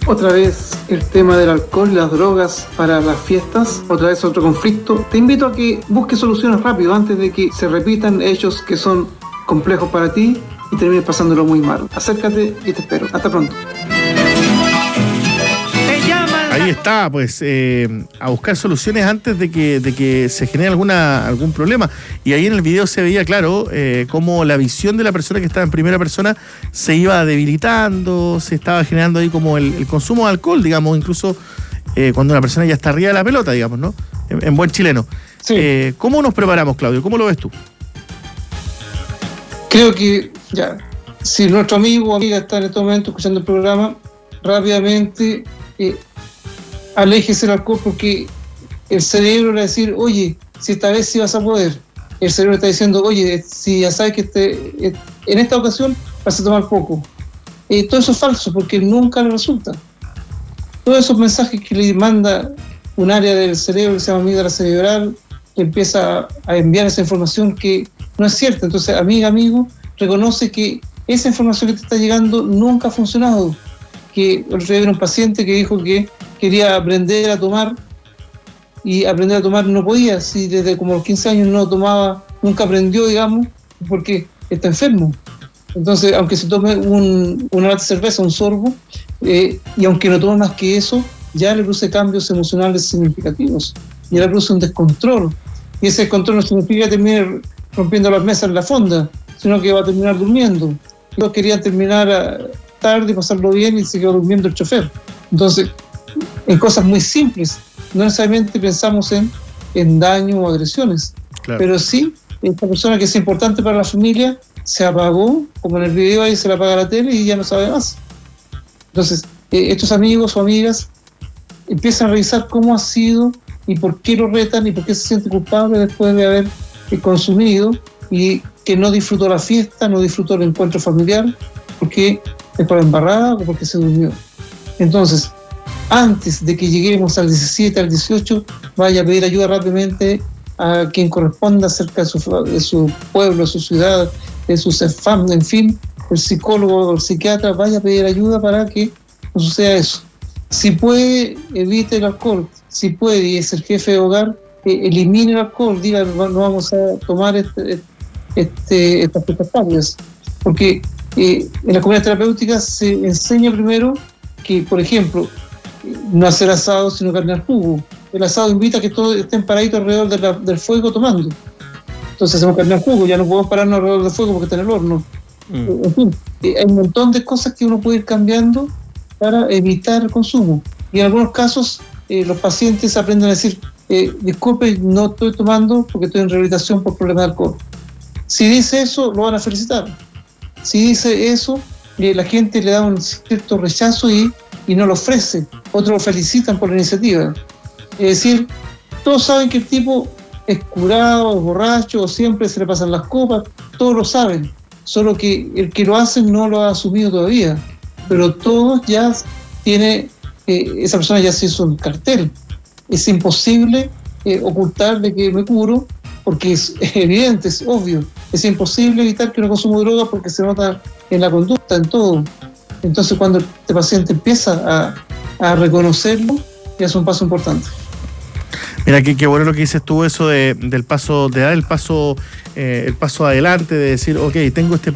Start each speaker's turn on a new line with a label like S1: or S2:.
S1: Otra vez el tema del alcohol y las drogas para las fiestas, otra vez otro conflicto. Te invito a que busques soluciones rápido antes de que se repitan hechos que son complejos para ti y termines pasándolo muy mal. Acércate y te espero. Hasta pronto.
S2: Ahí está, pues, a buscar soluciones antes de que se genere algún problema. Y ahí en el video se veía claro cómo la visión de la persona que estaba en primera persona se iba debilitando, se estaba generando ahí como el consumo de alcohol, digamos, incluso cuando una persona ya está arriba de la pelota, digamos, ¿no? En buen chileno. Sí. ¿Cómo nos preparamos, Claudio? ¿Cómo lo ves tú?
S1: Creo que ya, si nuestro amigo o amiga está en este momento escuchando el programa, rápidamente aléjese del alcohol, porque el cerebro le va a decir, oye, si esta vez sí vas a poder. El cerebro está diciendo, oye, si ya sabes que en esta ocasión vas a tomar poco. Todo eso es falso, porque nunca le resulta. Todos esos mensajes que le manda un área del cerebro que se llama amígdala cerebral, que empieza a enviar esa información que no es cierta. Entonces, amiga, amigo, reconoce que esa información que te está llegando nunca ha funcionado. Que el otro día era un paciente que dijo que quería aprender a tomar y aprender a tomar no podía, si desde como los 15 años no tomaba, nunca aprendió, digamos, porque está enfermo. Entonces, aunque se tome una lata de cerveza, un sorbo, y aunque no tome más que eso, ya le produce cambios emocionales significativos, ya le produce un descontrol, y ese descontrol no significa terminar rompiendo las mesas en la fonda, sino que va a terminar durmiendo. Ellos querían terminar tarde, pasarlo bien, y se quedó durmiendo el chofer. Entonces, en cosas muy simples, no necesariamente pensamos en daño o agresiones, claro. Pero sí, esta persona que es importante para la familia se apagó, como en el video ahí se le apaga la tele y ya no sabe más. Entonces, estos amigos o amigas empiezan a revisar cómo ha sido y por qué lo retan y por qué se siente culpable después de haber consumido, y que no disfrutó la fiesta, no disfrutó el encuentro familiar, porque es por la embarrada o porque se durmió. Entonces, antes de que lleguemos al 17, al 18, vaya a pedir ayuda rápidamente a quien corresponda cerca de su pueblo, de su ciudad, de su CEFAM, en fin, el psicólogo o el psiquiatra, vaya a pedir ayuda para que no suceda eso. Si puede, evite el alcohol. Si puede, y es el jefe de hogar, elimine el alcohol, diga, no vamos a tomar estas prestaciones. Porque en las comunidades terapéuticas se enseña primero que, por ejemplo, no hacer asado, sino carne al jugo. El asado invita a que todos estén paraditos alrededor del fuego tomando. Entonces hacemos carne al jugo, ya no podemos pararnos alrededor del fuego porque está en el horno. En fin, hay un montón de cosas que uno puede ir cambiando para evitar el consumo. Y en algunos casos los pacientes aprenden a decir, disculpe, no estoy tomando porque estoy en rehabilitación por problemas de alcohol. Si dice eso, lo van a felicitar. Si dice eso, la gente le da un cierto rechazo y no lo ofrece. Otros lo felicitan por la iniciativa. Es decir, todos saben que el tipo es curado, es borracho, o siempre se le pasan las copas, todos lo saben, solo que el que lo hace no lo ha asumido todavía, pero todos ya tiene, esa persona ya se hizo un cartel. Es imposible ocultar de que me curo, porque es evidente, es obvio. Es imposible evitar que no consumo droga porque se nota en la conducta, en todo. Entonces, cuando este paciente empieza a reconocerlo, ya es un paso importante.
S2: Mira, qué bueno lo que dices tú, eso del paso, de dar el paso adelante, de decir, ok, tengo este